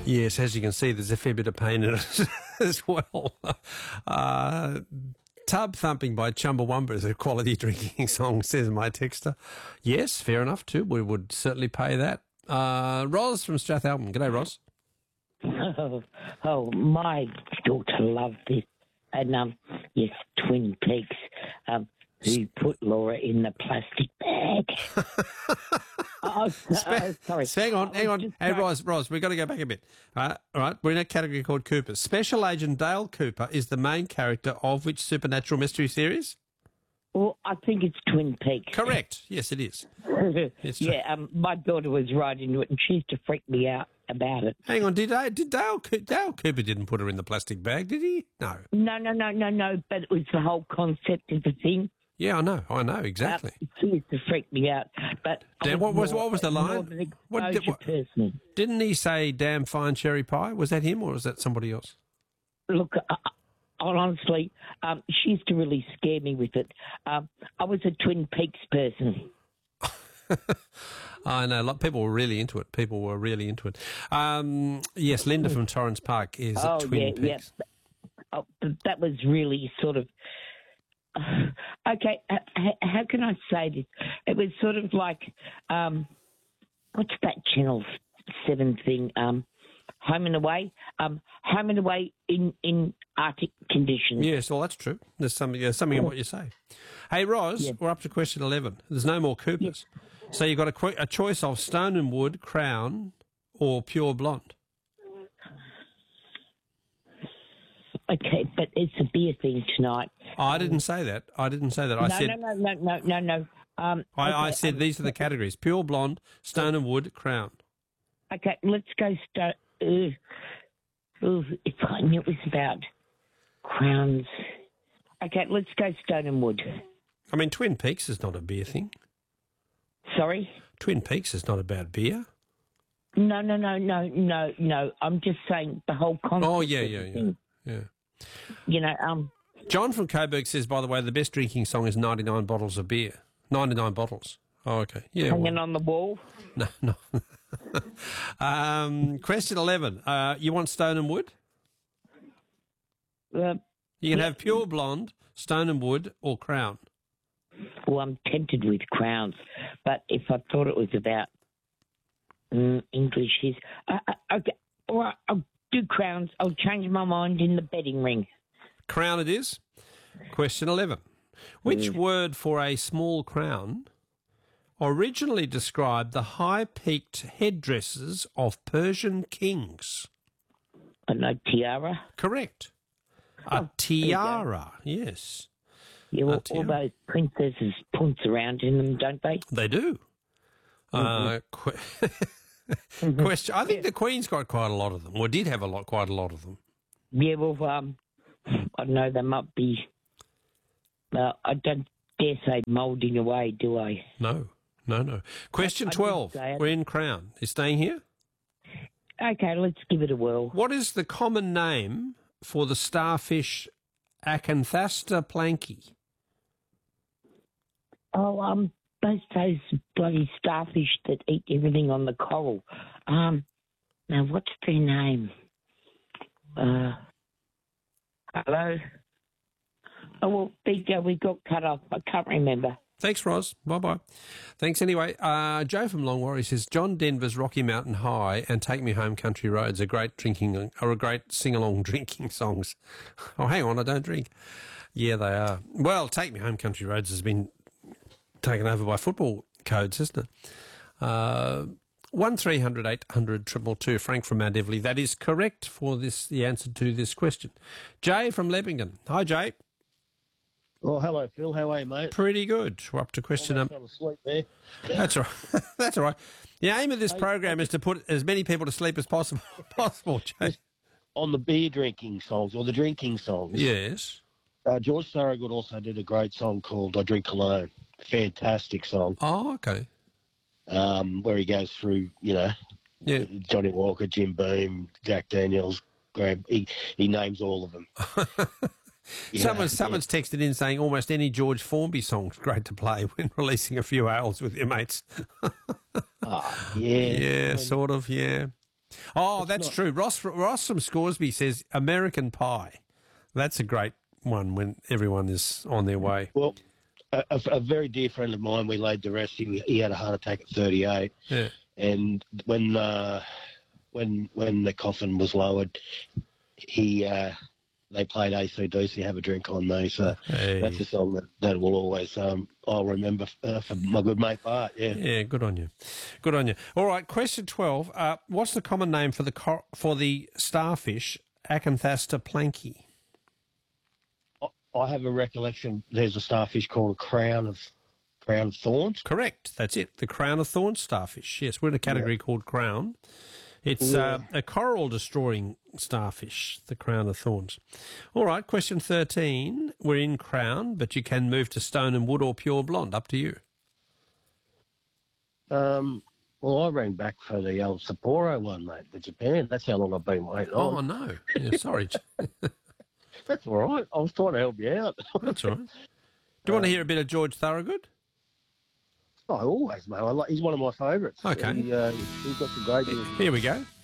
Yes, as you can see, there's a fair bit of pain in it as well. Tub Thumping by Chumbawamba is a quality drinking song, says my texter. Yes, fair enough too. We would certainly pay that. Ros from Strathalbyn. G'day, Ros. My daughter loved this. And, yes, Twin Peaks, who put Laura in the plastic bag. Sorry. Hang on. Hey, Ros, we've got to go back a bit. All right, we're in a category called Coopers. Special Agent Dale Cooper is the main character of which supernatural mystery series? Well, I think it's Twin Peaks. Correct. Yes, it is. Yeah, my daughter was right into it, and she used to freak me out about it. Hang on, did Dale Cooper didn't put her in the plastic bag, did he? No. No, but it was the whole concept of the thing. Yeah, I know, exactly. She used to freak me out. But Dan, what was the line? Person. Didn't he say damn fine cherry pie? Was that him or was that somebody else? Look, honestly, she used to really scare me with it. I was a Twin Peaks person. I know, people were really into it. Yes, Linda from Torrens Park is at Twin Peaks. Yeah. That was really sort of... okay, how can I say this? It was sort of like... what's that Channel 7 thing? Home and Away? Home and Away in Arctic conditions. Yes, well, that's true. There's something in what you say. Hey, Ros, We're up to question 11. There's no more Coopers. Yes. So you've got a choice of Stone and Wood, Crown, or Pure Blonde. Okay, but it's a beer thing tonight. Oh, I didn't say that. No. I said these are the categories: Pure Blonde, Stone and Wood, Crown. Okay, let's go Stone. If I knew it was about crowns. Okay, let's go Stone and Wood. I mean, Twin Peaks is not a beer thing. Sorry? Twin Peaks is not about beer. No. I'm just saying the whole concept. Oh, yeah. You know, John from Coburg says, by the way, the best drinking song is 99 bottles of beer. 99 bottles. Oh, okay. Yeah. Hanging on the wall? No. Question 11. You want Stone and Wood? You can have Pure Blonde, Stone and Wood, or Crown. Well, I'm tempted with Crowns, but if I thought it was about English, okay, all right, I'll do Crowns. I'll change my mind in the betting ring. Crown it is. Question 11. Which word for a small crown originally described the high-peaked headdresses of Persian kings? A tiara? Correct. A tiara, yes. Yeah, well, all those princesses punce around in them, don't they? They do. Question. I think the Queen's got quite a lot of them, or did have quite a lot of them. Yeah, well, I know they might be... I don't dare say moulding away, do I? No. Question 12. We're in Crown. You staying here? Okay, let's give it a whirl. What is the common name for the starfish Acanthasta planky? Oh, those bloody starfish that eat everything on the coral. Now, what's their name? Hello? Oh, well, BJ, we got cut off. I can't remember. Thanks, Ros. Bye-bye. Thanks anyway. Joe from Longwarry says, John Denver's Rocky Mountain High and Take Me Home Country Roads are great sing-along drinking songs. Oh, hang on, I don't drink. Yeah, they are. Well, Take Me Home Country Roads has been taken over by football codes, hasn't it? 1300 800 222. Frank from Mount Everly. That is correct for the answer to this question. Jay from Leppington. Hi, Jay. Oh, hello, Phil. How are you, mate? Pretty good. We're up to question number... I fell asleep there. That's all right. That's all right. The aim of this program is to put as many people to sleep as possible, Jay. On the beer drinking songs, or the drinking songs. Yes. George Thorogood also did a great song called I Drink Alone. Fantastic song. Oh, okay. Where he goes through, Johnny Walker, Jim Beam, Jack Daniels, Graham. He names all of them. Someone's texted in saying almost any George Formby song's great to play when releasing a few ales with your mates. Yeah. Yeah, sort of, yeah. Oh, that's true. Ross from Scoresby says American Pie. That's a great one when everyone is on their way. Well, a very dear friend of mine, we laid to rest. He had a heart attack at 38. Yeah. And when the coffin was lowered, they played AC/DC, Have a Drink on Me. So that's a song that will always I'll remember for my good mate Bart. Yeah. Yeah, good on you. Good on you. All right, question 12. What's the common name for the starfish Acanthasta planki? I have a recollection. There's a starfish called a crown of thorns. Correct. That's it. The crown of thorns starfish. Yes, we're in a category called crown. It's a coral-destroying starfish, the crown of thorns. All right, question 13. We're in crown, but you can move to stone and wood or pure blonde. Up to you. Well, I rang back for the old Sapporo one, mate, for Japan. That's how long I've been waiting on. Oh, no. Yeah, sorry. That's all right. I was trying to help you out. That's all right. Do you want to hear a bit of George Thorogood? Oh, always, mate. He's one of my favourites. Okay. He's got some great music. Here we go.